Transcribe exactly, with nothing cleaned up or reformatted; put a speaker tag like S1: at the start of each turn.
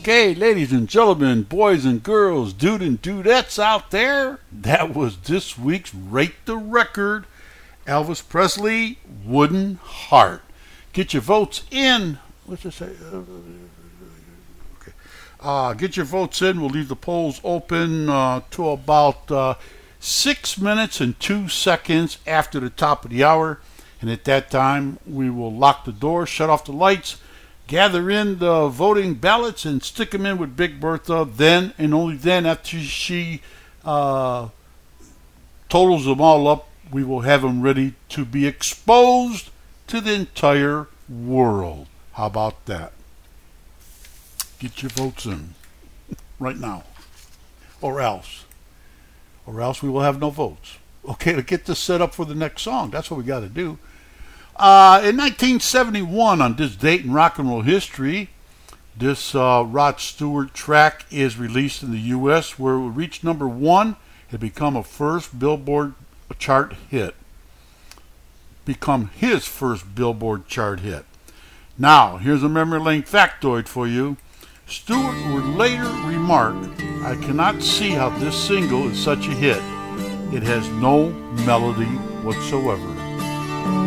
S1: Okay, ladies and gentlemen, boys and girls, dude and dudettes out there, that was this week's Rate the Record, Elvis Presley, Wooden Heart. Get your votes in. What's it say? Okay. Uh, get your votes in. We'll leave the polls open uh, to about uh, six minutes and two seconds after the top of the hour. And at that time, we will lock the door, shut off the lights, gather in the voting ballots, and stick them in with Big Bertha. Then and only then, after she uh, totals them all up, we will have them ready to be exposed to the entire world. How about that? Get your votes in right now. Or else. Or else we will have no votes. Okay, to get this set up for the next song. That's what we got to do. Uh, in nineteen seventy-one, on this date in rock and roll history, this uh, Rod Stewart track is released in the U S, where it reached number one and become a first Billboard chart hit. Become his first Billboard chart hit. Now, here's a memory lane factoid for you. Stewart would later remark, "I cannot see how this single is such a hit. It has no melody whatsoever."